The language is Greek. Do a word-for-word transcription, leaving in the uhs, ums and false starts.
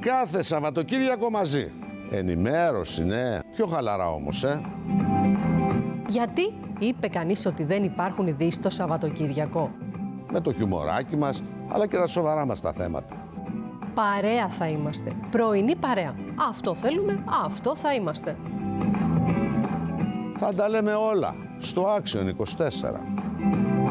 Κάθε Σαββατοκύριακο μαζί. Ενημέρωση, ναι. Πιο χαλαρά όμως, ε. Γιατί είπε κανείς ότι δεν υπάρχουν ειδήσεις το Σαββατοκύριακο? Με το χιουμοράκι μας, αλλά και τα σοβαρά μας τα θέματα. Παρέα θα είμαστε. Πρωινή παρέα. Αυτό θέλουμε, αυτό θα είμαστε. Θα τα λέμε όλα στο Άξιον είκοσι τέσσερα.